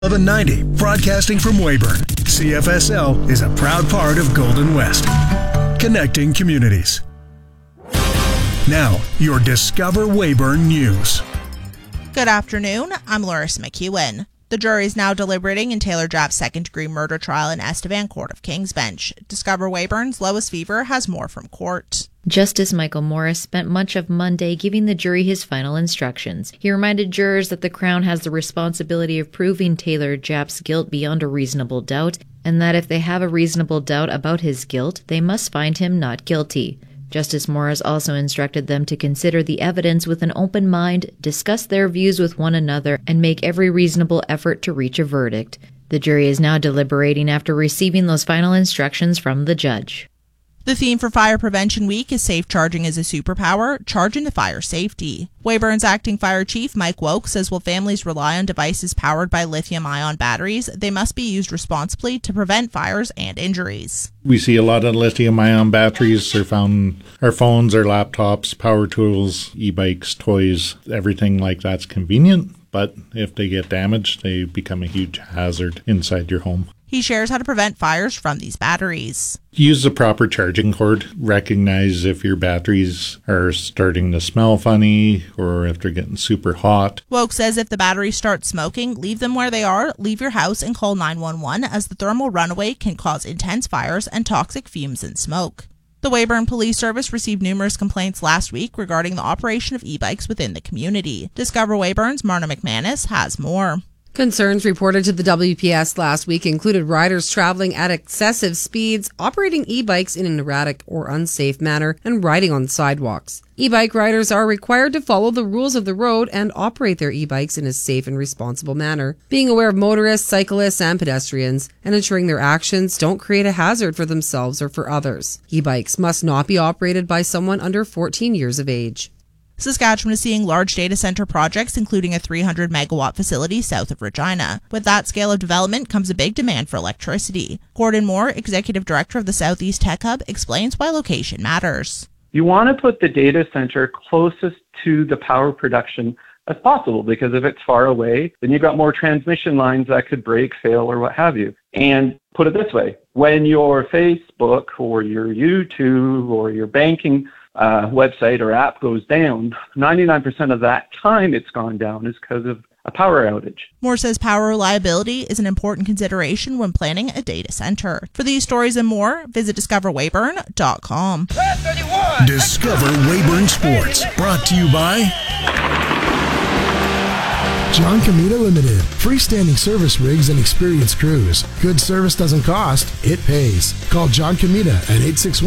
1190, broadcasting from Weyburn. CFSL is a proud part of Golden West, connecting communities. Now, your Discover Weyburn News. Good afternoon, I'm Larissa McEwen. The jury is now deliberating in Taylor Japp's second-degree murder trial in Estevan Court of King's Bench. Discover Weyburn's Lois Fever has more from court. Justice Michael Morris spent much of Monday giving the jury his final instructions. He reminded jurors that the Crown has the responsibility of proving Taylor Japp's guilt beyond a reasonable doubt, and that if they have a reasonable doubt about his guilt, they must find him not guilty. Justice Morris also instructed them to consider the evidence with an open mind, discuss their views with one another, and make every reasonable effort to reach a verdict. The jury is now deliberating after receiving those final instructions from the judge. The theme for Fire Prevention Week is Safe Charging is a Superpower, Charge into Fire Safety. Weyburn's acting fire chief, Mike Woke, says while families rely on devices powered by lithium-ion batteries, they must be used responsibly to prevent fires and injuries. We see a lot of lithium-ion batteries. They're found in our phones, our laptops, power tools, e-bikes, toys, everything like that's convenient. But if they get damaged, they become a huge hazard inside your home. He shares how to prevent fires from these batteries. Use the proper charging cord. Recognize if your batteries are starting to smell funny or if they're getting super hot. Woke says if the batteries start smoking, leave them where they are, leave your house, and call 911 as the thermal runaway can cause intense fires and toxic fumes and smoke. The Weyburn Police Service received numerous complaints last week regarding the operation of e-bikes within the community. Discover Weyburn's Marna McManus has more. Concerns reported to the WPS last week included riders traveling at excessive speeds, operating e-bikes in an erratic or unsafe manner, and riding on sidewalks. E-bike riders are required to follow the rules of the road and operate their e-bikes in a safe and responsible manner, being aware of motorists, cyclists, and pedestrians, and ensuring their actions don't create a hazard for themselves or for others. E-bikes must not be operated by someone under 14 years of age. Saskatchewan is seeing large data center projects, including a 300-megawatt facility south of Regina. With that scale of development comes a big demand for electricity. Gordon Moore, Executive Director of the Southeast Tech Hub, explains why location matters. You want to put the data center closest to the power production as possible, because if it's far away, then you've got more transmission lines that could break, fail, or what have you. And put it this way, when your Facebook or your YouTube or your banking website or app goes down, 99% of that time it's gone down is because of a power outage. Moore says power reliability is an important consideration when planning a data center. For these stories and more, visit discoverweyburn.com. Discover Weyburn Sports, brought to you by John Comita Limited. Freestanding service rigs and experienced crews. Good service doesn't cost, it pays. Call John Comita at 861